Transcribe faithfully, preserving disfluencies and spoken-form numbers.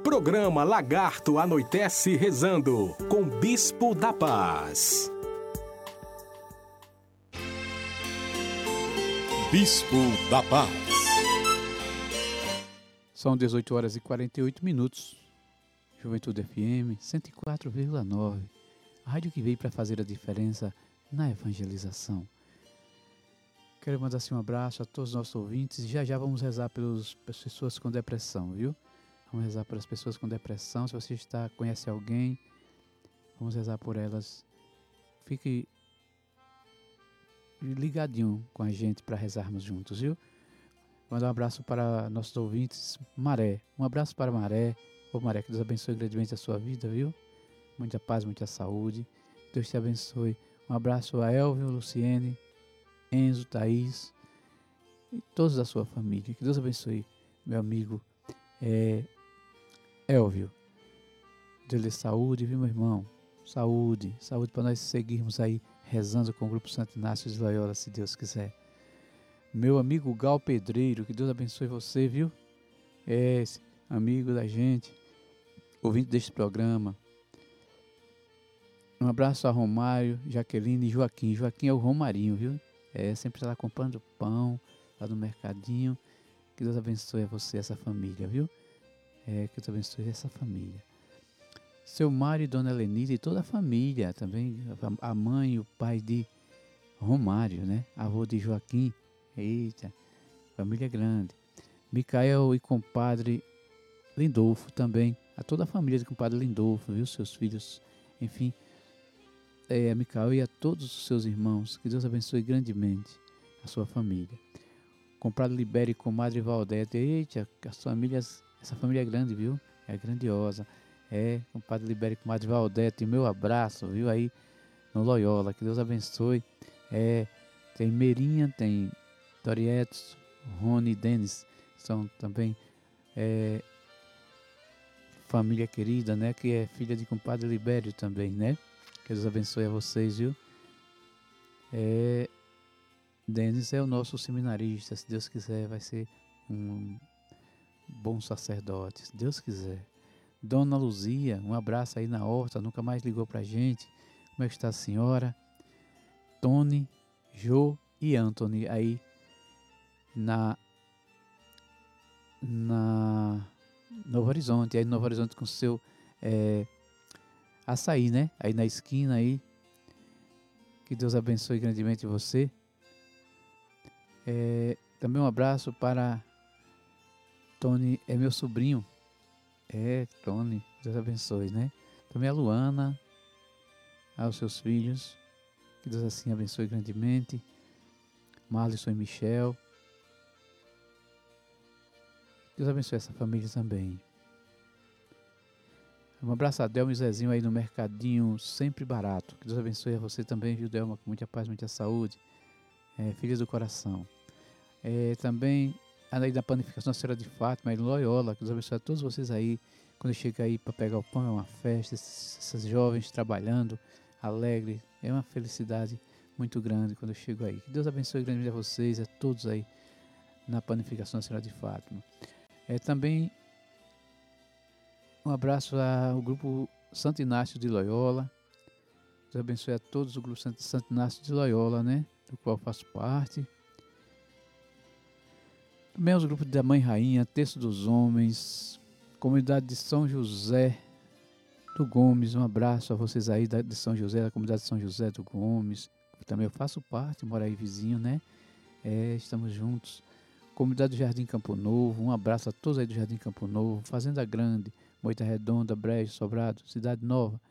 Programa Lagarto Anoitece Rezando, com Bispo da Paz. Bispo da Paz. São dezoito horas e quarenta e oito minutos. Juventude F M cento e quatro vírgula nove. A rádio que veio para fazer a diferença na evangelização. Quero mandar assim um abraço a todos os nossos ouvintes e já já vamos rezar pelos, pelas pessoas com depressão, viu? Vamos rezar pelas pessoas com depressão. Se você está, conhece alguém, vamos rezar por elas. Fique ligadinho com a gente para rezarmos juntos, viu? Mandar um abraço para nossos ouvintes, Maré. Um abraço para Maré. Ô Maré, que Deus abençoe grandemente a sua vida, viu? Muita paz, muita saúde. Deus te abençoe. Um abraço a Elvio, Luciene, Enzo, Thaís e todos da sua família. Que Deus abençoe, meu amigo é, Elvio. Deus lhe saúde, viu, meu irmão? Saúde, saúde para nós seguirmos aí rezando com o Grupo Santo Inácio de Loyola, se Deus quiser. Meu amigo Gal Pedreiro, que Deus abençoe você, viu? É esse amigo da gente, ouvinte deste programa. Um abraço a Romário, Jaqueline e Joaquim. Joaquim é o Romarinho, viu? É, sempre está lá comprando pão, lá no mercadinho. Que Deus abençoe a você, essa família, viu? É, que Deus abençoe essa família. Seu Mário e Dona Lenita e toda a família também. A mãe e o pai de Romário, né? Avô de Joaquim. Eita, família grande. Micael e compadre Lindolfo também. A toda a família do compadre Lindolfo, viu? Seus filhos, enfim. É, a Micael e a todos os seus irmãos. Que Deus abençoe grandemente a sua família. Compadre Libério e comadre Valdete. Eita, as famílias, essa família é grande, viu? É grandiosa. É, compadre Libério e comadre Valdete. Meu abraço, viu? Aí no Loyola. Que Deus abençoe. É, tem Meirinha, tem Dorietos, Rony e Denis. São também é, família querida, né? Que é filha de compadre Libério também, né? Que Deus abençoe a vocês, viu? É, Denis é o nosso seminarista. Se Deus quiser, vai ser um bom sacerdote. Se Deus quiser. Dona Luzia, um abraço aí na horta. Nunca mais ligou pra gente. Como é que está a senhora? Tony, Jô e Anthony aí na na Novo Horizonte, aí no Novo Horizonte com seu é, açaí, né? Aí na esquina aí. Que Deus abençoe grandemente você. É, também um abraço para Tony, é meu sobrinho. É, Tony, Deus abençoe, né? Também a Luana, aos seus filhos. Que Deus assim abençoe grandemente. Marlisson e Michel. Deus abençoe essa família também. Um abraço a Delma e Zezinho aí no mercadinho, sempre barato. Que Deus abençoe a você também, viu, Delma? Com muita paz, muita saúde. É, filhas do coração. É, também aí da panificação da Senhora de Fátima, aí no Loyola. Que Deus abençoe a todos vocês aí. Quando chega aí para pegar o pão, é uma festa. Esses, esses jovens trabalhando, alegre. É uma felicidade muito grande quando eu chego aí. Que Deus abençoe grandemente a vocês, a todos aí na panificação da Senhora de Fátima. É, também um abraço ao grupo Santo Inácio de Loyola. Deus abençoe a todos o grupo Santo, Santo Inácio de Loyola, né? Do qual faço parte. Também os grupos da Mãe Rainha, Terço dos Homens, Comunidade de São José do Gomes. Um abraço a vocês aí da, de São José, da comunidade de São José do Gomes. Também eu faço parte, moro aí vizinho, né? É, estamos juntos. Comunidade do Jardim Campo Novo, um abraço a todos aí do Jardim Campo Novo, Fazenda Grande, Moita Redonda, Brejo, Sobrado, Cidade Nova,